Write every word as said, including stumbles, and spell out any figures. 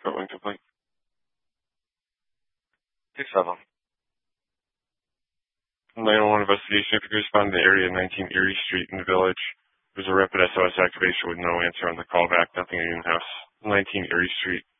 report one complaint. six seven. nine one one investigation. If you could respond to the area nineteen Erie Street in the village. There's a rapid S O S activation with no answer on the callback. Nothing in the house. nineteen Erie Street.